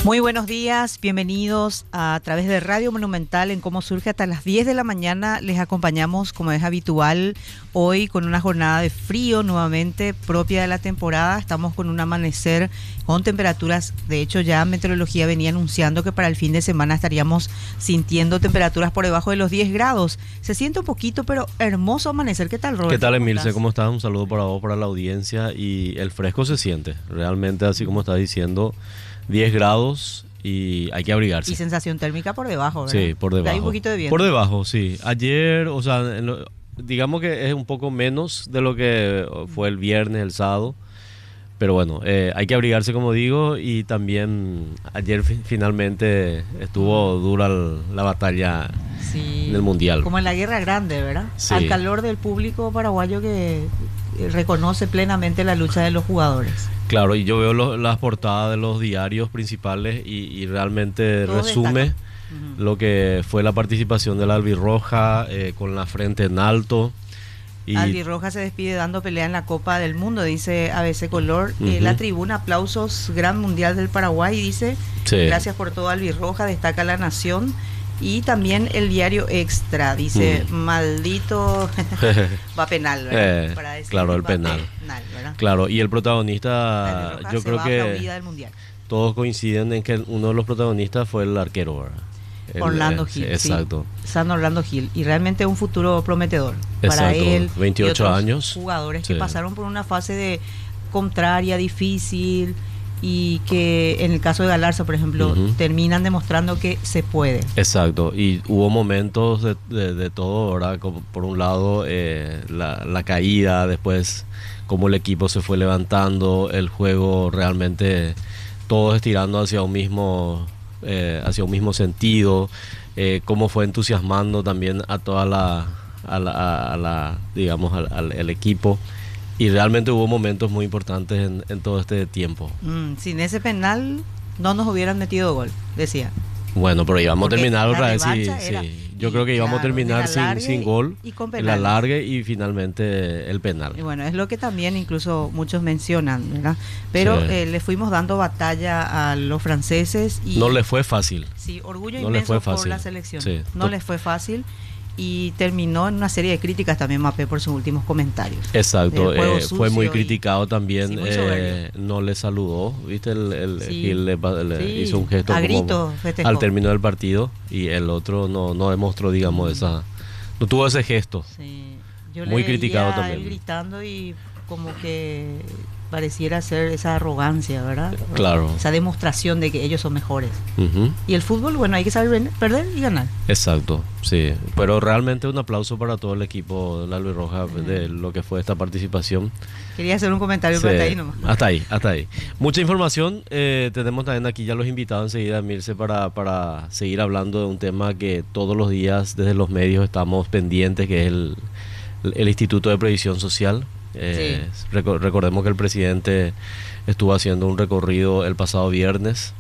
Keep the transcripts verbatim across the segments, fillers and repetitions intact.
Muy buenos días, bienvenidos a, a través de Radio Monumental en Cómo Surge hasta las diez de la mañana. Les acompañamos como es habitual hoy con una jornada de frío nuevamente propia de la temporada. Estamos con un amanecer con temperaturas, de hecho ya Meteorología venía anunciando que para el fin de semana estaríamos sintiendo temperaturas por debajo de los diez grados. Se siente un poquito, pero hermoso amanecer. ¿Qué tal, Robert? ¿Qué tal, Emilce? ¿Cómo estás? Un saludo para vos, para la audiencia. Y el fresco se siente, realmente así como estás diciendo. diez grados y hay que abrigarse. Y sensación térmica por debajo, ¿verdad? Sí, por debajo. Hay un poquito de viento. Por debajo, sí. Ayer, o sea, en lo, digamos que es un poco menos de lo que fue el viernes, el sábado. Pero bueno, eh, hay que abrigarse, como digo, y también ayer fi- finalmente estuvo dura l- la batalla Sí, en el Mundial. como en la Guerra Grande, ¿verdad? Sí. Al calor del público paraguayo que reconoce plenamente la lucha de los jugadores. Claro, y yo veo lo- las portadas de los diarios principales y, y realmente Todos resume destacan. Ujú. lo que fue la participación de la albirroja eh, con la frente en alto. Y Albirroja se despide dando pelea en la Copa del Mundo, dice A B C Color. Eh, Ujú. la tribuna, aplausos, Gran Mundial del Paraguay, dice, Sí. gracias por todo Albirroja, destaca La Nación. Y también el diario Extra, dice, Mm. maldito, va penal, ¿verdad? Eh, Para decir, claro, el va penal. penal, ¿verdad? Claro, y el La protagonista, Albirroja yo se creo va que aplaudida del Mundial. todos coinciden en que uno de los protagonistas fue el arquero, ¿verdad? El, Orlando eh, Gil, exacto. sí. San Orlando Gil. Y realmente un futuro prometedor para Exacto, él. veintiocho y otros años. Jugadores Sí. que pasaron por una fase de contraria, difícil, y que en el caso de Galarza, por ejemplo, Ujú. terminan demostrando que se puede. Exacto, y hubo momentos de, de, de todo, ¿verdad? Como por un lado, eh, la, la caída, después cómo el equipo se fue levantando, el juego realmente todos estirando hacia un mismo, eh, hacia un mismo sentido, eh, cómo fue entusiasmando también a toda la, a la, a- a la digamos, al, al- el equipo. Y realmente hubo momentos muy importantes en, en todo este tiempo. Mm, sin ese penal no nos hubieran metido gol, decía. Bueno, pero íbamos a Porque terminar la otra vez, sí, revancha era- sí. Yo y creo que íbamos claro, a terminar en sin, alargue sin gol, y con el penales. alargue y finalmente el penal. Y bueno, es lo que también incluso muchos mencionan, ¿verdad? Pero Sí. eh, le fuimos dando batalla a los franceses y No le fue fácil. sí, orgullo no le inmenso fue por fácil. la selección. Sí. No les fue fácil y terminó en una serie de críticas también Mapé por sus últimos comentarios. Exacto, Del juego eh, fue muy sucio y- criticado también, sí, muy eh, soberbio. no le saludó, viste, el, el Sí. Gil le, pa- le Sí, hizo un gesto a como grito festejó. al término del partido y el otro no, no demostró, digamos, Mm. esa, no tuvo ese gesto. Sí, yo Muy le veía criticado a también. él gritando y como que pareciera ser esa arrogancia, ¿verdad? Claro. Esa demostración de que ellos son mejores. Ujú. Y el fútbol, bueno, hay que saber ven- perder y ganar. Exacto, sí, pero realmente un aplauso para todo el equipo de la Albirroja Ujú. de lo que fue esta participación. Quería hacer un comentario Sí, pero hasta ahí nomás. hasta ahí, hasta ahí. Mucha información, eh, tenemos también aquí ya los invitados enseguida, Mirce, para, para seguir hablando de un tema que todos los días desde los medios estamos pendientes, que es el, el Instituto de Previsión Social. Eh, reco- recordemos que el presidente estuvo haciendo un recorrido el pasado viernes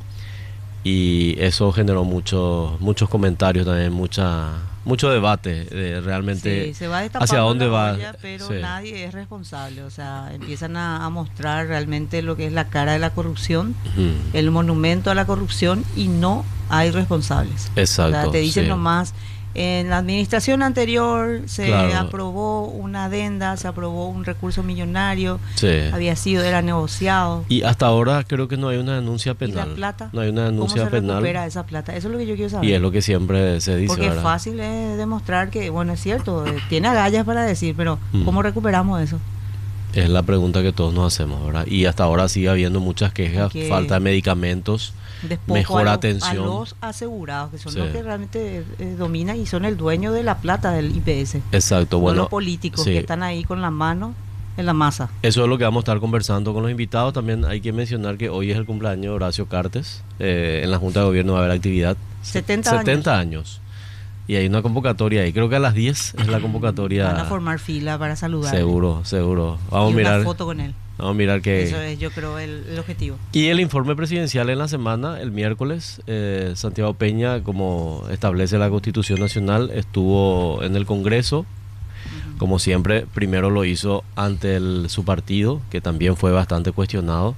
y eso generó mucho, muchos comentarios también, mucha, mucho debate, eh, realmente Sí, se va destapando hacia dónde la va. olla, pero Sí. nadie es responsable. O sea, empiezan a, a mostrar realmente lo que es la cara de la corrupción, Ujú. el monumento a la corrupción, y no hay responsables. Exacto. O sea, te dicen sí. nomás, en la administración anterior se Claro. aprobó una adenda, se aprobó un recurso millonario, Sí. había sido, era negociado. Y hasta ahora creo que no hay una denuncia ¿Y penal. la plata? No hay una ¿Cómo denuncia se penal. recupera esa plata? Eso es lo que yo quiero saber. Y es lo que siempre se dice, Porque es ¿verdad? fácil es demostrar que, bueno, es cierto, eh, tiene agallas para decir, pero Mm. ¿cómo recuperamos eso? Es la pregunta que todos nos hacemos, ¿verdad? Y hasta ahora sigue habiendo muchas quejas, Porque- falta de medicamentos, Despojo mejor a los, atención. a los asegurados, que son Sí. los que realmente eh, dominan y son el dueño de la plata del I P S. Exacto, No bueno, los políticos sí. que están ahí con la mano en la masa. Eso es lo que vamos a estar conversando con los invitados. También hay que mencionar que hoy es el cumpleaños de Horacio Cartes. Eh, en la Junta de Gobierno va a haber actividad. setenta años. setenta años. Y hay una convocatoria ahí. Creo que a las diez es la convocatoria. Van a formar fila para saludar. Seguro, seguro. Vamos y a mirar. una foto con él. Vamos a mirar que... Eso es, yo creo, el, el objetivo. Y el informe presidencial en la semana, el miércoles, eh, Santiago Peña, como establece la Constitución Nacional, estuvo en el Congreso. Ujú. Como siempre, primero lo hizo ante el- su partido, que también fue bastante cuestionado.